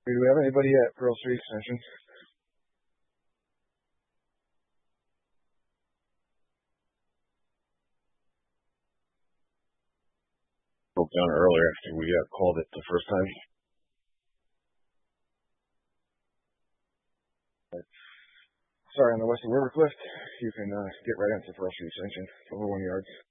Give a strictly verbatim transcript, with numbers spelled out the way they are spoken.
Do we have anybody at Pearl Street Extension? Broke down earlier after we uh, called it the first time. But, sorry, on the west of Rivercliff, you can uh, get right into Pearl Street Extension, over one yards.